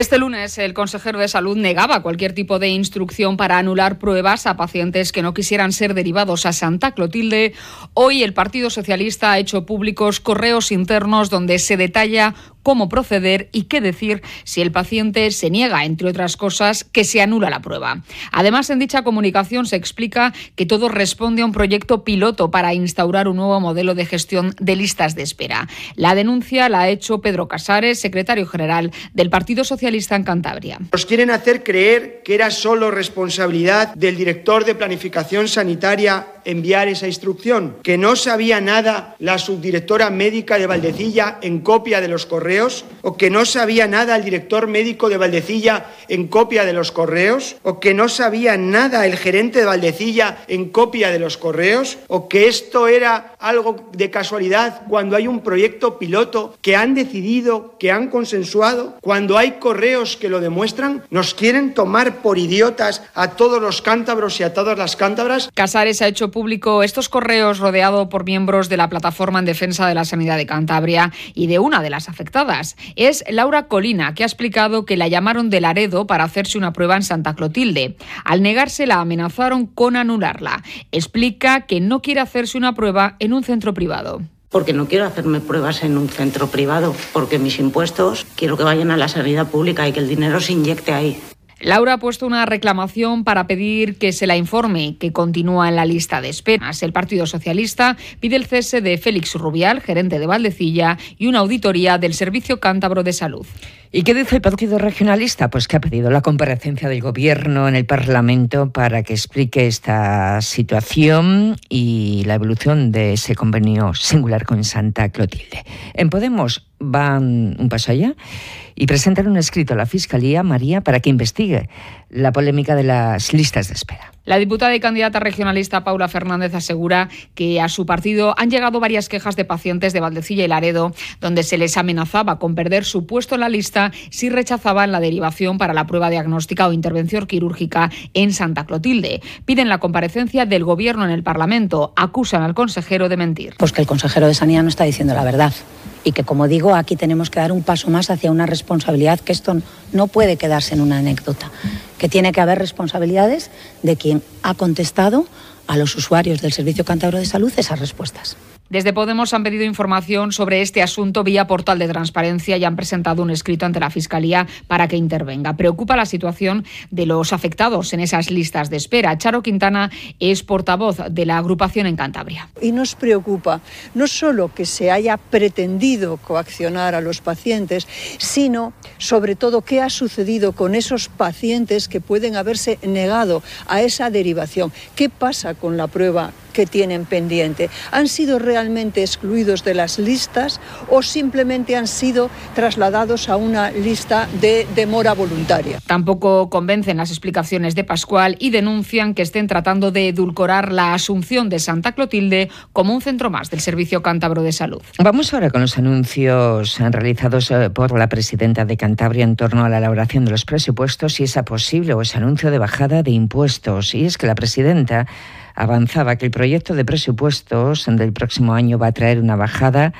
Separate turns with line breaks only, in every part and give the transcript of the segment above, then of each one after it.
Este lunes el consejero de Salud negaba cualquier tipo de instrucción para anular pruebas a pacientes que no quisieran ser derivados a Santa Clotilde. Hoy el Partido Socialista ha hecho públicos correos internos donde se detalla cómo proceder y qué decir si el paciente se niega, entre otras cosas, que se anula la prueba. Además, en dicha comunicación se explica que todo responde a un proyecto piloto para instaurar un nuevo modelo de gestión de listas de espera. La denuncia la ha hecho Pedro Casares, secretario general del Partido Socialista en Cantabria.
Nos quieren hacer creer que era solo responsabilidad del director de Planificación Sanitaria enviar esa instrucción, que no sabía nada la subdirectora médica de Valdecilla en copia de los correos, o que no sabía nada el director médico de Valdecilla en copia de los correos, o que no sabía nada el gerente de Valdecilla en copia de los correos, o que esto era algo de casualidad cuando hay un proyecto piloto que han decidido, que han consensuado, cuando hay correos que lo demuestran. Nos quieren tomar por idiotas a todos los cántabros y a todas las cántabras.
Casares ha hecho público estos correos rodeado por miembros de la Plataforma en Defensa de la Sanidad de Cantabria y de una de las afectadas. Es Laura Colina, que ha explicado que la llamaron de Laredo para hacerse una prueba en Santa Clotilde. Al negarse, la amenazaron con anularla. Explica que no quiere hacerse una prueba en un centro privado.
Porque no quiero hacerme pruebas en un centro privado, porque mis impuestos quiero que vayan a la sanidad pública y que el dinero se inyecte ahí.
Laura ha puesto una reclamación para pedir que se la informe que continúa en la lista de esperas. El Partido Socialista pide el cese de Félix Rubial, gerente de Valdecilla, y una auditoría del Servicio Cántabro de Salud.
¿Y qué dice el Partido Regionalista? Pues que ha pedido la comparecencia del Gobierno en el Parlamento para que explique esta situación y la evolución de ese convenio singular con Santa Clotilde. En Podemos van un paso allá y presentan un escrito a la Fiscalía, María, para que investigue la polémica de las listas de espera.
La diputada y candidata regionalista Paula Fernández asegura que a su partido han llegado varias quejas de pacientes de Valdecilla y Laredo, donde se les amenazaba con perder su puesto en la lista si rechazaban la derivación para la prueba diagnóstica o intervención quirúrgica en Santa Clotilde. Piden la comparecencia del Gobierno en el Parlamento. Acusan al consejero de mentir.
Pues que el consejero de Sanidad no está diciendo la verdad. Y que, como digo, aquí tenemos que dar un paso más hacia una responsabilidad, que esto no puede quedarse en una anécdota, que tiene que haber responsabilidades de quien ha contestado a los usuarios del Servicio Cántabro de Salud esas respuestas.
Desde Podemos han pedido información sobre este asunto vía portal de transparencia y han presentado un escrito ante la Fiscalía para que intervenga. Preocupa la situación de los afectados en esas listas de espera. Charo Quintana es portavoz de la agrupación en Cantabria.
Y nos preocupa no solo que se haya pretendido coaccionar a los pacientes, sino sobre todo qué ha sucedido con esos pacientes que pueden haberse negado a esa derivación. ¿Qué pasa con la prueba que tienen pendiente? ¿Han sido realmente excluidos de las listas o simplemente han sido trasladados a una lista de demora voluntaria?
Tampoco convencen las explicaciones de Pascual y denuncian que estén tratando de edulcorar la asunción de Santa Clotilde como un centro más del Servicio Cántabro de Salud.
Vamos ahora con los anuncios realizados por la presidenta de Cantabria en torno a la elaboración de los presupuestos y esa posible o ese anuncio de bajada de impuestos. Y es que la presidenta avanzaba que el proyecto de presupuestos del próximo año va a traer una bajada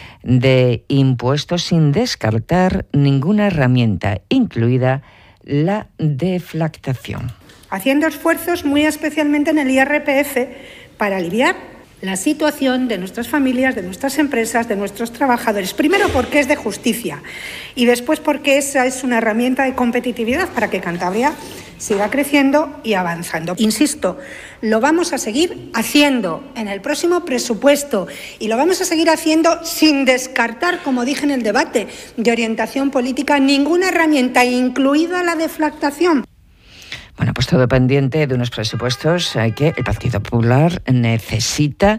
de impuestos sin descartar ninguna herramienta, incluida la deflactación.
Haciendo esfuerzos muy especialmente en el IRPF para aliviar la situación de nuestras familias, de nuestras empresas, de nuestros trabajadores. Primero porque es de justicia y después porque esa es una herramienta de competitividad para que Cantabria siga creciendo y avanzando. Insisto, lo vamos a seguir haciendo en el próximo presupuesto y lo vamos a seguir haciendo sin descartar, como dije en el debate de orientación política, ninguna herramienta, incluida la deflactación.
Bueno, pues todo pendiente de unos presupuestos que el Partido Popular necesita,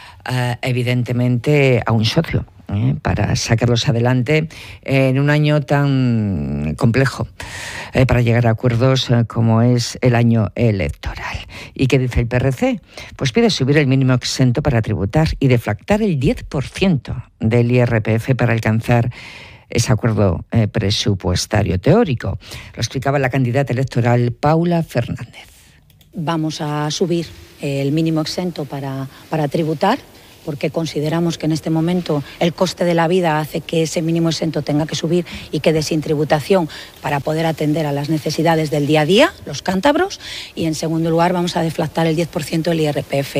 evidentemente, a un socio para sacarlos adelante en un año tan complejo, para llegar a acuerdos como es el año electoral. ¿Y qué dice el PRC? Pues pide subir el mínimo exento para tributar y deflactar el 10% del IRPF para alcanzar ese acuerdo presupuestario teórico. Lo explicaba la candidata electoral Paula Fernández.
Vamos a subir el mínimo exento para tributar porque consideramos que en este momento el coste de la vida hace que ese mínimo exento tenga que subir y quede sin tributación para poder atender a las necesidades del día a día, los cántabros, y en segundo lugar vamos a deflactar el 10% del IRPF.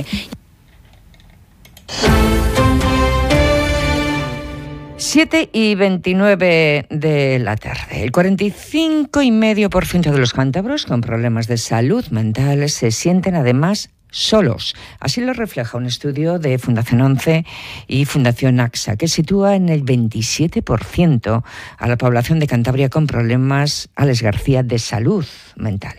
7:29 de la tarde. El 45,5% de los cántabros con problemas de salud mental se sienten además solos. Así lo refleja un estudio de Fundación 11 y Fundación AXA, que sitúa en el 27% a la población de Cantabria con problemas, Alex García, de salud mental.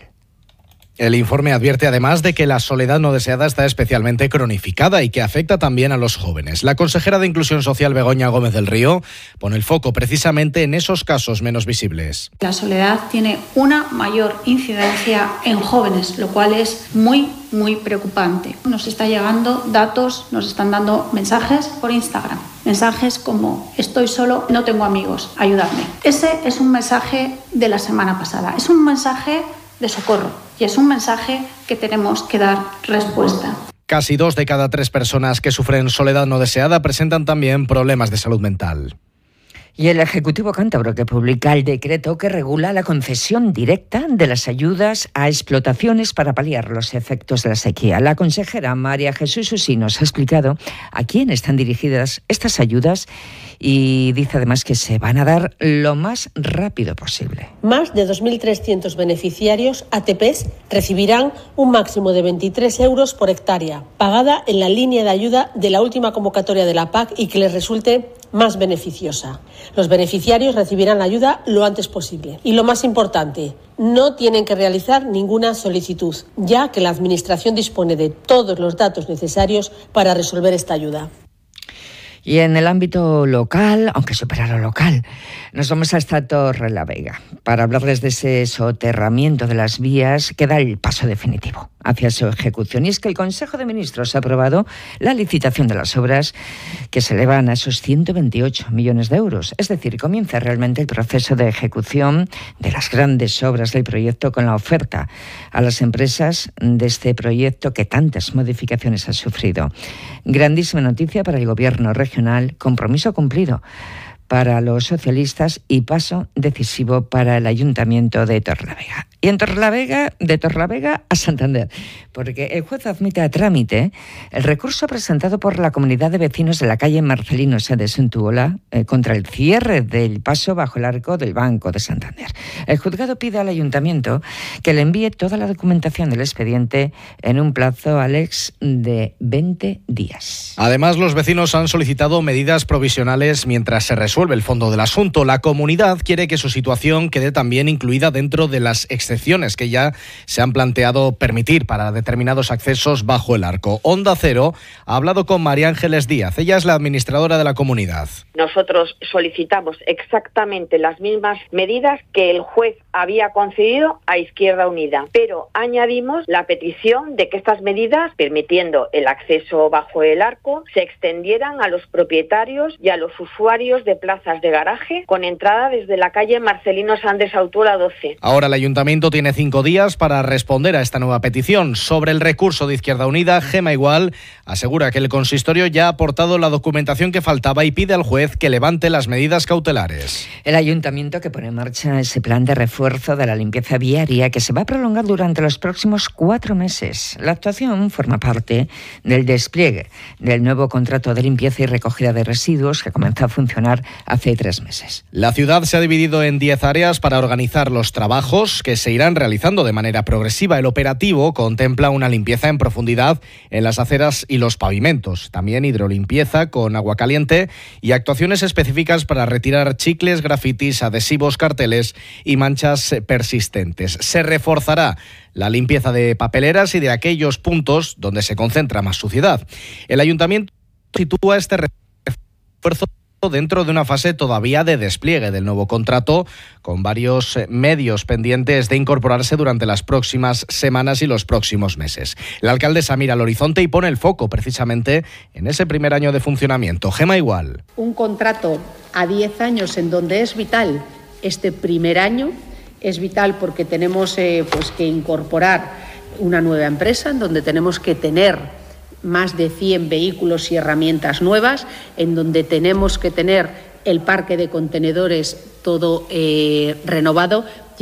El informe advierte además de que la soledad no deseada está especialmente cronificada y que afecta también a los jóvenes. La consejera de Inclusión Social, Begoña Gómez del Río, pone el foco precisamente en esos casos menos visibles.
La soledad tiene una mayor incidencia en jóvenes, lo cual es muy preocupante. Nos está llegando datos, nos están dando mensajes por Instagram. Mensajes como: estoy solo, no tengo amigos, ayudadme. Ese es un mensaje de la semana pasada. Es un mensaje de socorro y es un mensaje que tenemos que dar respuesta.
Casi 2 de cada 3 personas que sufren soledad no deseada presentan también problemas de salud mental.
Y el Ejecutivo cántabro, que publica el decreto que regula la concesión directa de las ayudas a explotaciones para paliar los efectos de la sequía. La consejera María Jesús Usinos ha explicado a quién están dirigidas estas ayudas y dice además que se van a dar lo más rápido posible.
Más de 2.300 beneficiarios ATPs recibirán un máximo de 23 euros por hectárea, pagada en la línea de ayuda de la última convocatoria de la PAC y que les resulte más beneficiosa. Los beneficiarios recibirán la ayuda lo antes posible. Y lo más importante, no tienen que realizar ninguna solicitud, ya que la Administración dispone de todos los datos necesarios para resolver esta ayuda.
Y en el ámbito local, aunque supera lo local, nos vamos hasta Torrelavega para hablarles de ese soterramiento de las vías que da el paso definitivo hacia su ejecución. Y es que el Consejo de Ministros ha aprobado la licitación de las obras que se elevan a esos 128 millones de euros. Es decir, comienza realmente el proceso de ejecución de las grandes obras del proyecto con la oferta a las empresas de este proyecto que tantas modificaciones ha sufrido. Grandísima noticia para el Gobierno regional, compromiso cumplido para los socialistas y paso decisivo para el Ayuntamiento de Torrelavega. Y en de Torrelavega a Santander, porque el juez admite a trámite el recurso presentado por la comunidad de vecinos de la calle Marcelino Sá Suntuola contra el cierre del paso bajo el arco del Banco de Santander. El juzgado pide al Ayuntamiento que le envíe toda la documentación del expediente en un plazo, Alex, de 20 días.
Además, los vecinos han solicitado medidas provisionales mientras se resuelve el fondo del asunto. La comunidad quiere que su situación quede también incluida dentro de las excepciones que ya se han planteado permitir para determinados accesos bajo el arco. Onda Cero ha hablado con María Ángeles Díaz. Ella es la administradora de la comunidad.
Nosotros solicitamos exactamente las mismas medidas que el juez había concedido a Izquierda Unida, pero añadimos la petición de que estas medidas, permitiendo el acceso bajo el arco, se extendieran a los propietarios y a los usuarios de plazas de garaje con entrada desde la calle Marcelino Sá Suntuola 12.
Ahora el Ayuntamiento tiene 5 días para responder a esta nueva petición. Sobre el recurso de Izquierda Unida, Gema Igual asegura que el consistorio ya ha aportado la documentación que faltaba y pide al juez que levante las medidas cautelares.
El Ayuntamiento que pone en marcha ese plan de refuerzo de la limpieza viaria que se va a prolongar durante los próximos 4 meses. La actuación forma parte del despliegue del nuevo contrato de limpieza y recogida de residuos que comenzó a funcionar hace 3 meses.
La ciudad se ha dividido en 10 áreas para organizar los trabajos que se irán realizando de manera progresiva. El operativo contempla una limpieza en profundidad en las aceras y los pavimentos, también hidrolimpieza con agua caliente y actuaciones específicas para retirar chicles, grafitis, adhesivos, carteles y manchas persistentes. Se reforzará la limpieza de papeleras y de aquellos puntos donde se concentra más suciedad. El Ayuntamiento sitúa este refuerzo dentro de una fase todavía de despliegue del nuevo contrato, con varios medios pendientes de incorporarse durante las próximas semanas y los próximos meses. La alcaldesa mira al horizonte y pone el foco precisamente en ese primer año de funcionamiento. Gema Igual.
Un contrato a 10 años en donde es vital este primer año, es vital porque tenemos que incorporar una nueva empresa, en donde tenemos que tener más de 100 vehículos y herramientas nuevas, en donde tenemos que tener el parque de contenedores todo renovado.